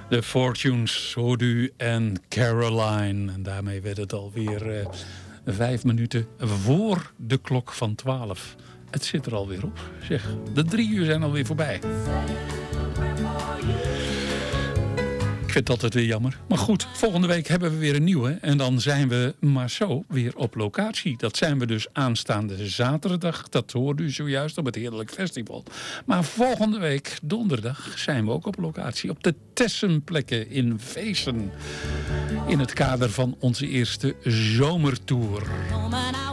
De Fortunes, hoort u, en Caroline. En daarmee werd het alweer 5 minuten voor de klok van 12. Het zit er alweer op. Zeg, de 3 uur zijn alweer voorbij. Ik vind het altijd weer jammer. Maar goed, volgende week hebben we weer een nieuwe. En dan zijn we maar zo weer op locatie. Dat zijn we dus aanstaande zaterdag. Dat hoorde u zojuist op het Heerlijk Festival. Maar volgende week, donderdag, zijn we ook op locatie. Op de Tessenplekken in Veessen. In het kader van onze eerste zomertour.